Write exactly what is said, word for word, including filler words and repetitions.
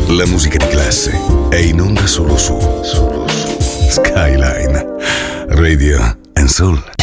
La musica di classe è in onda solo su, solo su Skyline Radio and Soul.